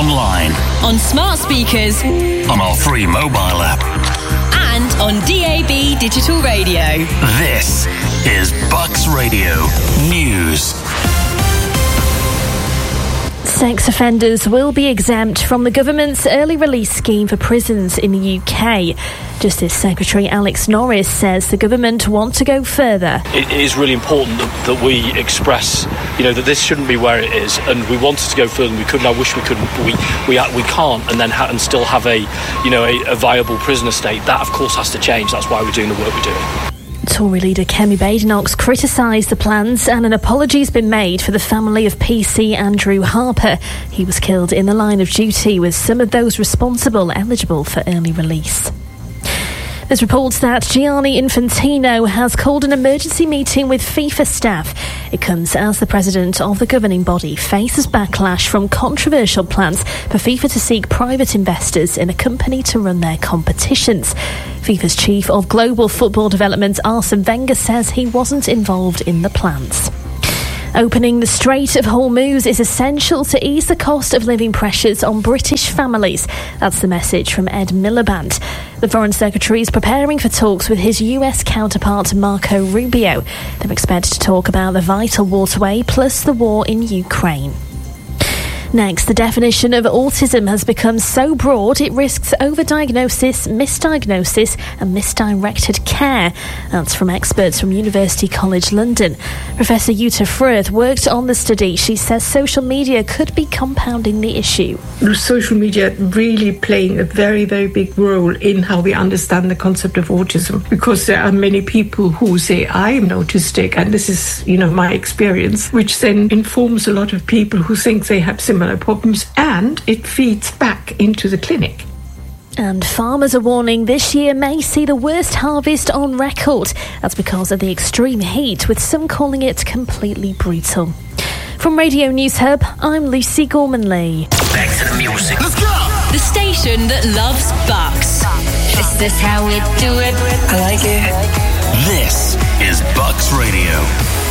online, on smart speakers, on our free mobile app, and on DAB digital radio. This is Bucks Radio News. Sex offenders will be exempt from the government's early release scheme for prisons in the UK. Justice Secretary Alex Norris says the government want to go further. It is really important that we express, that this shouldn't be where it is, and we wanted to go further than we could, and I wish we couldn't, but we can't, and then and still have a viable prison estate. That, of course, has to change. That's why we're doing the work we're doing. Tory leader Kemi Badenoch criticised the plans, and an apology's been made for the family of PC Andrew Harper. He was killed in the line of duty, with some of those responsible eligible for early release. There's reports that Gianni Infantino has called an emergency meeting with FIFA staff. It comes as the president of the governing body faces backlash from controversial plans for FIFA to seek private investors in a company to run their competitions. FIFA's chief of global football development, Arsene Wenger, says he wasn't involved in the plans. Opening the Strait of Hormuz is essential to ease the cost of living pressures on British families. That's the message from Ed Miliband. The Foreign Secretary is preparing for talks with his US counterpart Marco Rubio. They're expected to talk about the vital waterway plus the war in Ukraine. Next, the definition of autism has become so broad it risks overdiagnosis, misdiagnosis and misdirected care. That's from experts from University College London. Professor Jutta Fröth worked on the study. She says social media could be compounding the issue. Social media really playing a very, very big role in how we understand the concept of autism, because there are many people who say, I am autistic, and this is, my experience, which then informs a lot of people who think they have similar problems, and it feeds back into the clinic. And farmers are warning this year may see the worst harvest on record. That's because of the extreme heat, with some calling it completely brutal. From Radio News Hub, I'm Lucy Gormanley. Back to the music. Let's go! The station that loves Bucks. Is this how we do it? I like it. This is Bucks Radio.